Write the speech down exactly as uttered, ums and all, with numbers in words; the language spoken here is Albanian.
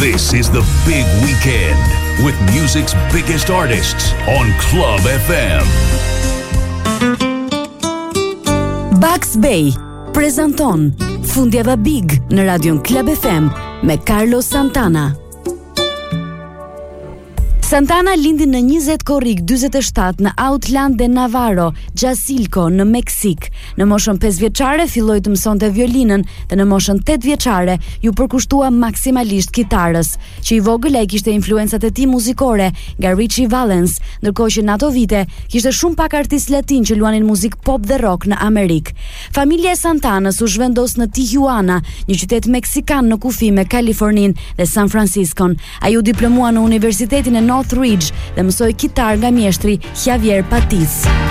This is the big weekend with music's biggest artists on Club F M. Bugs Bay prezanton Fundjava Big në radion Club F M me Carlos Santana. Santana lindi në njëzet korrik dyzet e shtatë në Outland de Navarro, Jasilco, në Meksik. Në moshën pesë vjeçare filloi të mësonte violinën dhe në moshën tetë vjeçare ju përkushtua maksimalisht kitarës. Që i vogël ai kishte influencat e tij muzikore nga Richie Valens, ndërkohë që në ato vite kishte shumë pak artistë latin që luanin muzikë pop dhe rock në Amerikë. Familja e Santanës u zhvendos në Tijuana, një qytet meksikan në kufi me Kalifornin dhe San Franciscon. Ai u diplomua në Universitetin e Northridge dhe mësoi kitar nga mjeshtri Javier Patiz.